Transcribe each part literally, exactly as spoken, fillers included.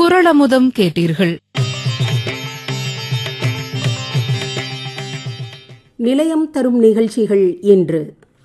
குறளமுதம் கேட்டீர்கள். நிலையம் தரும் நிகழ்ச்சிகள் இன்று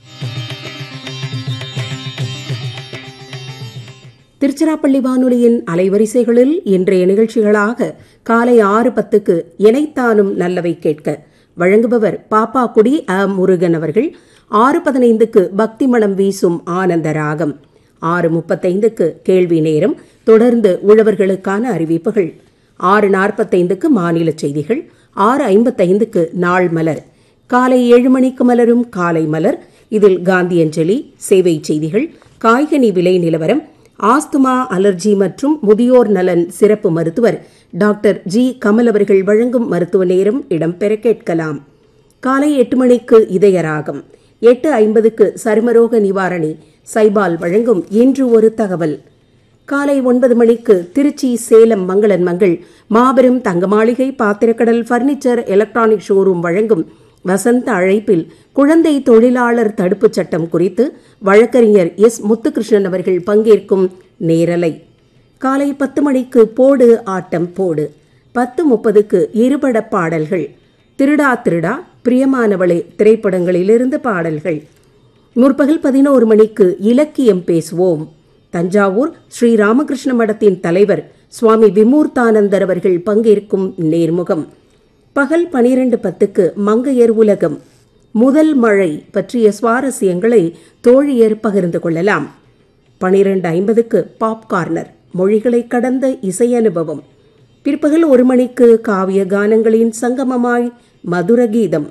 திருச்சிராப்பள்ளி வானொலியின் அலைவரிசைகளில் இன்றைய நிகழ்ச்சிகளாக காலை ஆறு பத்துக்கு இணைத்தானும் நல்லவை கேட்க வழங்குபவர் பாப்பாக்குடி அ முருகன் அவர்கள். ஆறு பதினைந்துக்கு பக்தி மணம் வீசும் ஆனந்த ராகம். ஆறு முப்பத்தைந்துக்கு கேள்வி நேரம். தொடர்ந்து உழவர்களுக்கான அறிவிப்புகள். ஆறு நாற்பத்தைந்துக்கு மாநில செய்திகள். ஆறு ஐம்பத்தைந்துக்கு நாள் மலர். காலை ஏழு மணிக்கு மலரும் காலை மலர். இதில் காந்தியஞ்சலி, சேவை செய்திகள், காய்கனி விலை நிலவரம், ஆஸ்துமா, அலர்ஜி மற்றும் முதியோர் நலன் சிறப்பு மருத்துவர் டாக்டர் ஜி கமல் அவர்கள் வழங்கும் மருத்துவ நேரம் இடம்பெற கேட்கலாம். காலை எட்டு மணிக்கு இதயராகம். எட்டு ஐம்பதுக்கு சருமரோக நிவாரணி சைபால் வழங்கும் இன்று ஒரு தகவல். காலை ஒன்பது மணிக்கு திருச்சி சேலம் மங்களன் மங்கள் மாபெரும் தங்க மாளிகை பாத்திரக்கடல் பர்னிச்சர் எலக்ட்ரானிக் ஷோரூம் வழங்கும் வசந்த அழைப்பில் குழந்தை தொழிலாளர் தடுப்புச் சட்டம் குறித்து வழக்கறிஞர் எஸ் முத்துகிருஷ்ணன் அவர்கள் பங்கேற்கும் நேரலை. காலை பத்து மணிக்கு போடு ஆட்டம் போடு. பத்து முப்பதுக்கு இருபட பாடல்கள். திருடா திருடா, பிரியமானவளே திரைப்படங்களிலிருந்து பாடல்கள். முற்பகல் பதினோரு மணிக்கு இலக்கியம் பேசுவோம். தஞ்சாவூர் ஸ்ரீ ராமகிருஷ்ண மடத்தின் தலைவர் சுவாமி விமூர்த்தானந்தர் அவர்கள் பங்கேற்கும் நேர்முகம். பகல் பனிரெண்டு பத்துக்கு மங்கையர் உலகம். முதல் மழை பற்றிய சுவாரஸ்யங்களை தோழியர் பகிர்ந்து கொள்ளலாம். பனிரெண்டு ஐம்பதுக்கு பாப் கார்னர், மொழிகளை கடந்த இசை அனுபவம். பிற்பகல் ஒரு மணிக்கு காவிய கானங்களின் சங்கமமாய் மதுர கீதம்.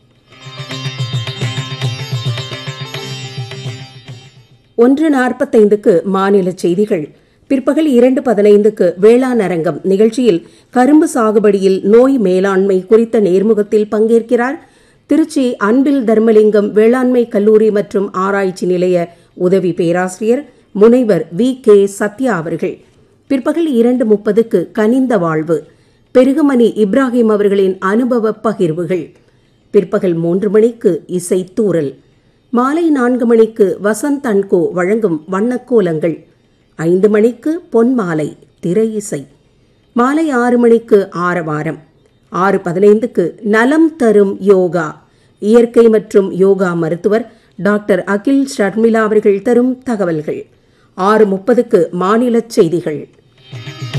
ஒன்று நாற்பத்தைந்துக்கு மாநில செய்திகள். பிற்பகல் இரண்டு பதினைந்துக்கு வேளாண் அரங்கம் நிகழ்ச்சியில் கரும்பு சாகுபடியில் நோய் மேலாண்மை குறித்த நேர்முகத்தில் பங்கேற்கிறார் திருச்சி அன்பில் தர்மலிங்கம் வேளாண்மை கல்லூரி மற்றும் ஆராய்ச்சி நிலைய உதவி பேராசிரியர் முனைவர் வி கே சத்யா அவர்கள். பிற்பகல் இரண்டு முப்பதுக்கு கனிந்த வாழ்வு, பெருகுமணி இப்ராஹிம் அவர்களின் அனுபவ பகிர்வுகள். பிற்பகல் மூன்று மணிக்கு இசை தூரல். மாலை நான்கு மணிக்கு வசந்த் அன்கோ வழங்கும் வண்ணக்கோலங்கள். ஐந்து மணிக்கு பொன்மாலை திரை இசை. மாலை ஆறு மணிக்கு ஆரவாரம். ஆறு பதினைந்துக்கு நலம் தரும் யோகா, இயற்கை மற்றும் யோகா மருத்துவர் டாக்டர் அகில் ஷர்மிளா அவர்கள் தரும் தகவல்கள். ஆறு முப்பதுக்கு மாநில செய்திகள்.